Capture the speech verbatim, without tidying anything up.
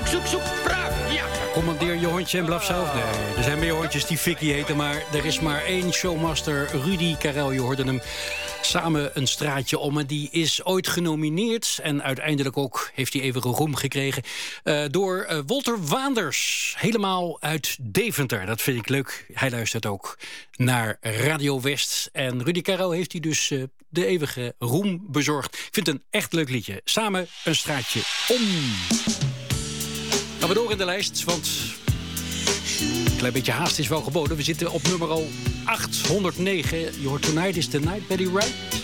zoek, zoek, braaf, ja. Commandeer je hondje en blaf zelf. Nee, er zijn meer hondjes die Vicky heten, maar er is maar één showmaster, Rudy Karel. Je hoorde hem samen een straatje om. En die is ooit genomineerd en uiteindelijk ook heeft hij even roem gekregen uh, door uh, Walter Waanders. Helemaal uit Deventer. Dat vind ik leuk. Hij luistert ook naar Radio West. En Rudy Karel heeft hij dus uh, de eeuwige roem bezorgd. Ik vind het een echt leuk liedje. Samen een straatje om. Gaan we door in de lijst, want een klein beetje haast is wel geboden. We zitten op nummer achthonderdnegen. Je hoort Tonight is the Night, Betty Wright.